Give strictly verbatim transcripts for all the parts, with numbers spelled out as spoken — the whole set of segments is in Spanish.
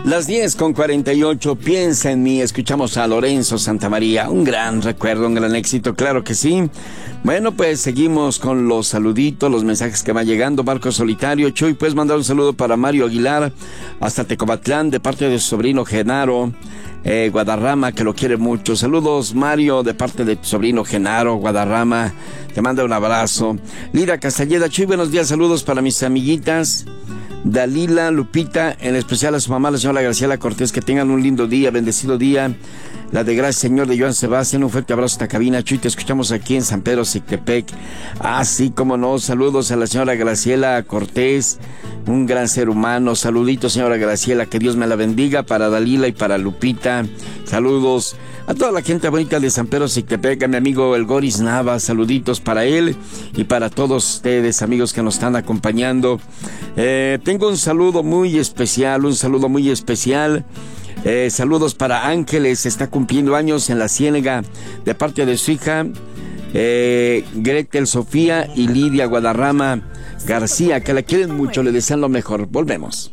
Las diez con cuarenta y ocho, piensa en mí, escuchamos a Lorenzo Santamaría, un gran recuerdo, un gran éxito, claro que sí. Bueno, pues seguimos con los saluditos, los mensajes que van llegando. Barco Solitario, Chuy, puedes mandar un saludo para Mario Aguilar, hasta Tecomatlán, de parte de su sobrino Genaro, eh, Guadarrama, que lo quiere mucho. Saludos, Mario, de parte de tu sobrino Genaro, Guadarrama, te manda un abrazo. Lira Castelleda, Chuy, buenos días, saludos para mis amiguitas Dalila, Lupita, en especial a su mamá, la señora Graciela Cortés, que tengan un lindo día, bendecido día. La de gracias, Señor, de Joan Sebastián, un fuerte abrazo a esta cabina. Chuy, te escuchamos aquí en San Pedro, Sictepec. Ah, sí, cómo no, saludos a la señora Graciela Cortés, un gran ser humano. Saluditos, señora Graciela, que Dios me la bendiga, para Dalila y para Lupita. Saludos a toda la gente bonita de San Pedro, Sictepec, a mi amigo El Goris Nava, saluditos para él y para todos ustedes, amigos que nos están acompañando. Eh, tengo un saludo muy especial, un saludo muy especial. Eh, saludos para Ángeles, está cumpliendo años en la Ciénega, de parte de su hija eh, Gretel Sofía y Lidia Guadarrama García, que la quieren mucho, le desean lo mejor. Volvemos.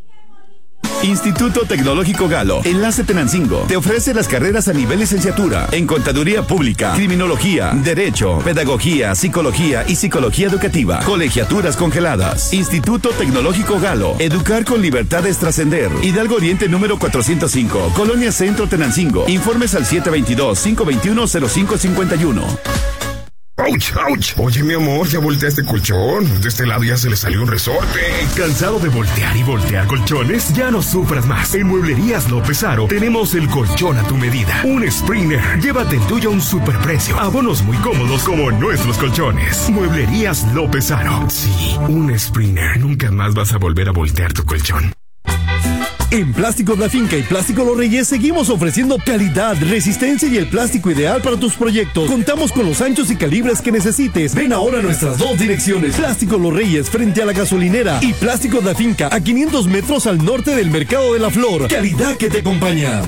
Instituto Tecnológico Galo, Enlace Tenancingo, te ofrece las carreras a nivel licenciatura en Contaduría Pública, Criminología, Derecho, Pedagogía, Psicología y Psicología Educativa. Colegiaturas congeladas. Instituto Tecnológico Galo, educar con libertad es trascender. Hidalgo Oriente número cuatrocientos cinco, Colonia Centro Tenancingo. Informes al siete veintidós, cinco veintiuno, cero cinco cincuenta y uno. ¡Auch, auch! Oye, mi amor, ya voltea este colchón. De este lado ya se le salió un resorte. ¿Cansado de voltear y voltear colchones? Ya no sufras más. En Mueblerías López Aro tenemos el colchón a tu medida. Un Springer. Llévate el tuyo a un superprecio. Abonos muy cómodos como nuestros colchones. Mueblerías López Aro. Sí, un Springer. Nunca más vas a volver a voltear tu colchón. En Plásticos La Finca y Plástico Los Reyes seguimos ofreciendo calidad, resistencia y el plástico ideal para tus proyectos. Contamos con los anchos y calibres que necesites. Ven ahora a nuestras dos direcciones: Plásticos Los Reyes frente a la gasolinera y Plásticos La Finca a quinientos metros al norte del Mercado de la Flor. Calidad que te acompaña.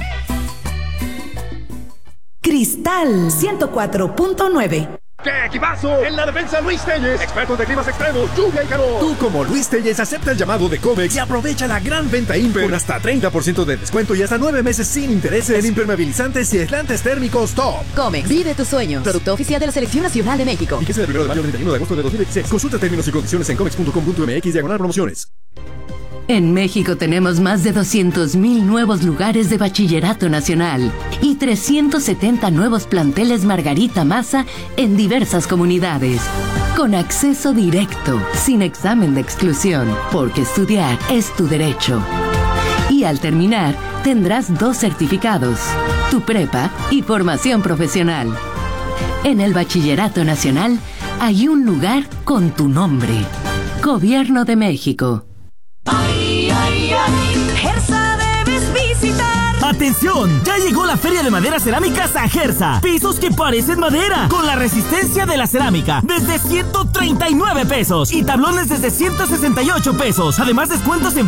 Cristal ciento cuatro punto nueve. ¡Qué equipazo! En la defensa, Luis Telles, expertos de climas extremos, lluvia y calor. Tú, como Luis Telles, acepta el llamado de Comex y aprovecha la gran venta Imper con hasta treinta por ciento de descuento y hasta nueve meses sin intereses en impermeabilizantes y aislantes térmicos top. Comex, vive tus sueños. Producto oficial de la Selección Nacional de México. Y que sea del primero de mayo al treinta y uno de agosto de dos mil dieciséis. Consulta términos y condiciones en comex punto com punto mx diagonal promociones. En México tenemos más de doscientos mil nuevos lugares de bachillerato nacional y trescientos setenta nuevos planteles Margarita Maza en diversas comunidades. Con acceso directo, sin examen de exclusión, porque estudiar es tu derecho. Y al terminar, tendrás dos certificados, tu prepa y formación profesional. En el bachillerato nacional hay un lugar con tu nombre. Gobierno de México. Ay, ay, ay, Gersa debes visitar. ¡Atención! Ya llegó la Feria de Madera Cerámicas a Gersa. Pisos que parecen madera, con la resistencia de la cerámica, desde ciento treinta y nueve pesos. Y tablones desde ciento sesenta y ocho pesos. Además, descuentos en